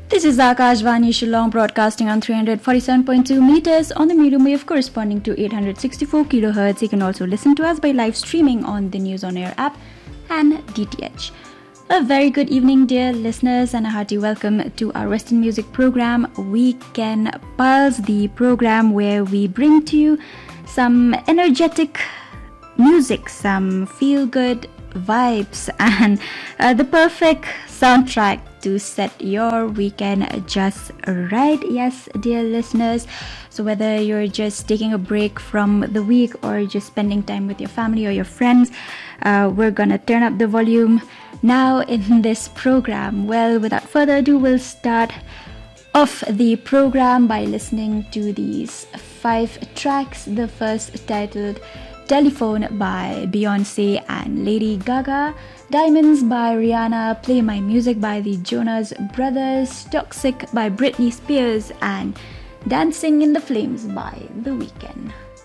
This is Akashvani Shillong broadcasting on 347.2 meters on the medium wave corresponding to 864 kilohertz. You can also listen to us by live streaming on the News on Air app and DTH. A very good evening, dear listeners, and a hearty welcome to our Western music program, Weekend Pulse, the program where we bring to you some energetic music, some feel-good vibes, and the perfect soundtrack to set your weekend just right. Yes, dear listeners. So whether you're just taking a break from the week or just spending time with your family or your friends, we're gonna turn up the volume now in this program. Well, without further ado, we'll start off the program by listening to these 5 tracks. The first titled Telephone by Beyonce and Lady Gaga, Diamonds by Rihanna, Play My Music by the Jonas Brothers, Toxic by Britney Spears, and Dancing in the Flames by The Weeknd.